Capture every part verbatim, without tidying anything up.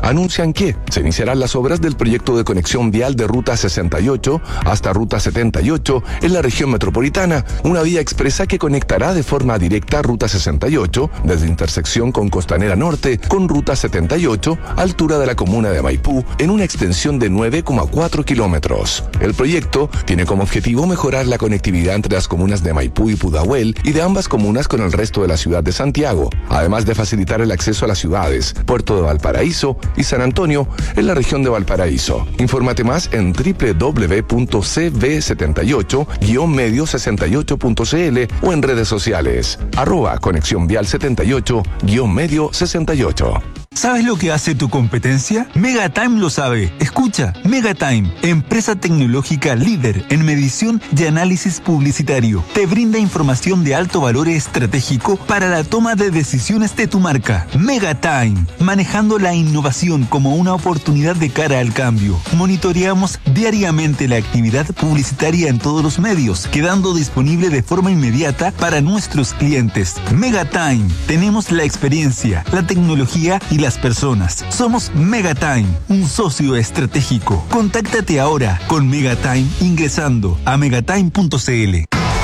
anuncian que se iniciarán las obras del proyecto de conexión vial de Ruta sesenta y ocho hasta Ruta setenta y ocho en la región metropolitana, una vía expresa que conectará de forma directa Ruta sesenta y ocho desde intersección con Costanera Norte con Ruta setenta y ocho, altura de la comuna de Maipú, en una extensión de nueve coma cuatro kilómetros. El proyecto tiene como objetivo mejorar la conectividad entre las comunas de Maipú y Pudahuel y de ambas comunas con el resto de la ciudad de Santiago, además de facilitar el acceso a las ciudades Puerto de Valparaíso y San Antonio en la región de Valparaíso. Infórmate más en doble u doble u doble u punto c v setenta y ocho guion medio sesenta y ocho punto c l o en redes sociales arroba conexión vial setenta y ocho guion medio sesenta y ocho. ¿Sabes lo que hace tu competencia? Megatime lo sabe. Escucha, Megatime, empresa tecnológica líder en medición y análisis publicitario. Te brinda información de alto valor estratégico para la toma de decisiones de tu marca. Megatime, manejando la innovación como una oportunidad de cara al cambio. Monitoreamos diariamente la actividad publicitaria en todos los medios, quedando disponible de forma inmediata para nuestros clientes. Megatime, tenemos la experiencia, la tecnología y las personas. Somos Megatime, un socio estratégico. Contáctate ahora con Megatime ingresando a megatime punto c l.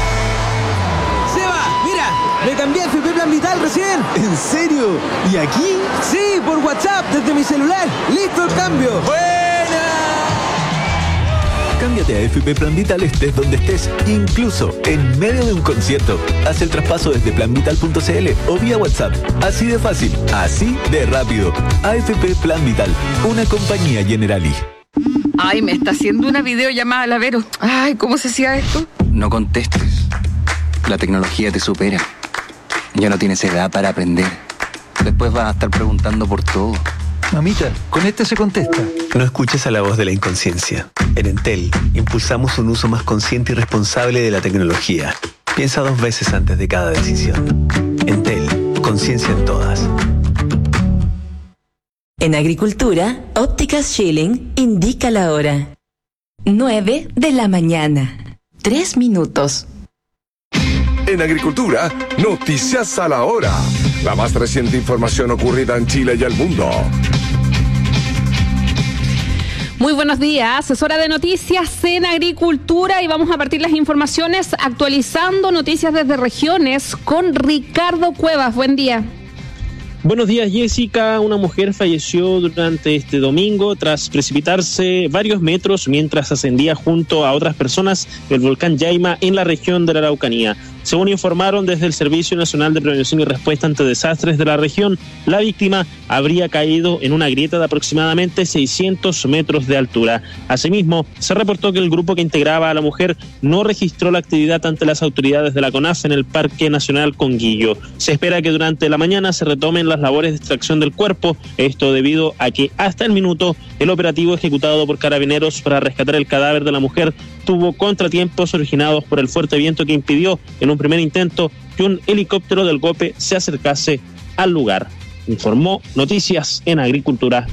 ¡Seba! ¡Mira! ¡Me cambié a F P Plan Vital recién! ¿En serio? ¿Y aquí? Sí, por WhatsApp, desde mi celular. ¡Listo el cambio! ¡Buena! Cámbiate a F P Plan Vital estés donde estés, incluso en medio de un concierto. Haz el traspaso desde plan vital punto c l o vía WhatsApp. Así de fácil, así de rápido. A F P Plan Vital, una compañía Generali. Ay, me está haciendo una videollamada la Vero. Ay, ¿cómo se hacía esto? No contestes. La tecnología te supera. Ya no tienes edad para aprender. Después vas a estar preguntando por todo. Mamita, con este se contesta. No escuches a la voz de la inconsciencia. En Entel, impulsamos un uso más consciente y responsable de la tecnología. Piensa dos veces antes de cada decisión. Entel, conciencia en todas. En agricultura, Ópticas Schilling indica la hora. nueve de la mañana. Tres minutos. En agricultura, noticias a la hora. La más reciente información ocurrida en Chile y el mundo. Muy buenos días, es hora de noticias en agricultura y vamos a partir las informaciones actualizando noticias desde regiones con Ricardo Cuevas. Buen día. Buenos días, Jessica. Una mujer falleció durante este domingo tras precipitarse varios metros mientras ascendía junto a otras personas del volcán Yaima en la región de la Araucanía. Según informaron desde el Servicio Nacional de Prevención y Respuesta ante Desastres de la región, la víctima habría caído en una grieta de aproximadamente seiscientos metros de altura. Asimismo, se reportó que el grupo que integraba a la mujer no registró la actividad ante las autoridades de la CONAF en el Parque Nacional Conguillo. Se espera que durante la mañana se retomen las labores de extracción del cuerpo, esto debido a que hasta el minuto el operativo ejecutado por carabineros para rescatar el cadáver de la mujer tuvo contratiempos originados por el fuerte viento que impidió en un primer intento que un helicóptero del GOPE se acercase al lugar. Informó Noticias en Agricultura.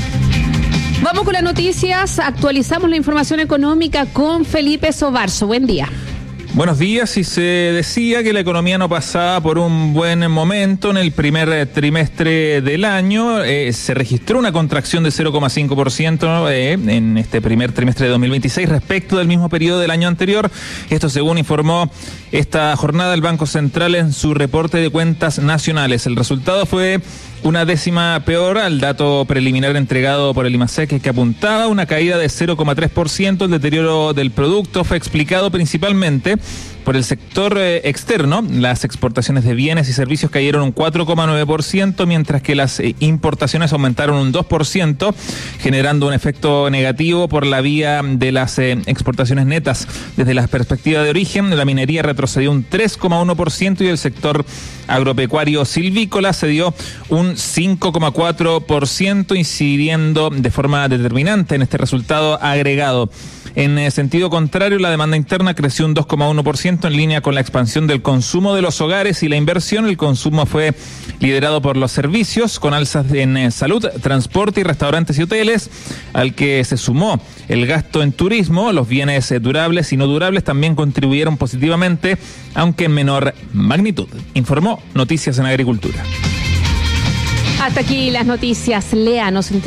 Vamos con las noticias, actualizamos la información económica con Felipe Sobarzo. Buen día. Buenos días. Y se decía que la economía no pasaba por un buen momento en el primer trimestre del año. Eh, se registró una contracción de cero coma cinco por ciento eh, en este primer trimestre de dos mil veintiséis respecto del mismo periodo del año anterior. Esto según informó esta jornada el Banco Central en su reporte de cuentas nacionales. El resultado fue una décima peor al dato preliminar entregado por el IMASEC, que apuntaba a una caída de cero coma tres por ciento. El deterioro del producto fue explicado principalmente por el sector eh, externo. Las exportaciones de bienes y servicios cayeron un cuatro coma nueve por ciento, mientras que las eh, importaciones aumentaron un dos por ciento, generando un efecto negativo por la vía de las eh, exportaciones netas. Desde la perspectiva de origen, la minería retrocedió un tres coma uno por ciento y el sector agropecuario silvícola cedió un cinco coma cuatro por ciento, incidiendo de forma determinante en este resultado agregado. En sentido contrario, la demanda interna creció un dos coma uno por ciento en línea con la expansión del consumo de los hogares y la inversión. El consumo fue liderado por los servicios, con alzas en salud, transporte y restaurantes y hoteles, al que se sumó el gasto en turismo. Los bienes durables y no durables también contribuyeron positivamente, aunque en menor magnitud. Informó Noticias en Agricultura. Hasta aquí las noticias. Léanos en